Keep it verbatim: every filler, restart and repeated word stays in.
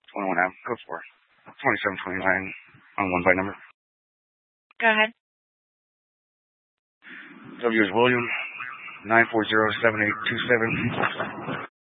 twenty-one Ave. Go for it. twenty-seven twenty-nine on one by number. Go ahead. W is William. nine four zero seven eight two seven.